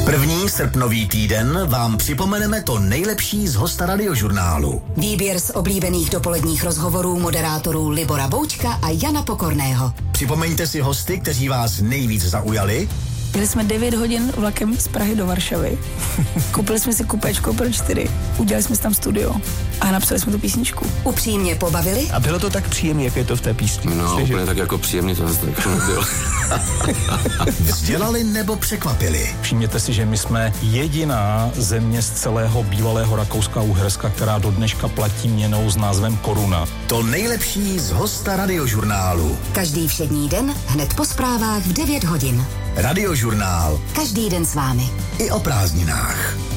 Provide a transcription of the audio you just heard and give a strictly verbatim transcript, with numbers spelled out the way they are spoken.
První srpnový týden vám připomeneme to nejlepší z hosta Radiožurnálu. Výběr z oblíbených dopoledních rozhovorů moderátorů Libora Boučka a Jana Pokorného. Připomeňte si hosty, kteří vás nejvíc zaujali. Jeli jsme devět hodin vlakem z Prahy do Varšavy. Koupili jsme si kupečko pro čtyři. Udělali jsme si tam studio a napsali jsme tu písničku. Upřímně pobavili. A bylo to tak příjemné, jak je to v té písni? No, Slyže? Úplně tak jako příjemný to zase tak nebylo. Vzdělali nebo překvapili. Všimněte si, že my jsme jediná země z celého bývalého Rakouska a Uherska, která do dneška platí měnou s názvem koruna. To nejlepší z hosta Radiožurnálu. Každý všední den hned po zprávách v devět hodin. Radiožurnál. Každý den s vámi. I o prázdninách.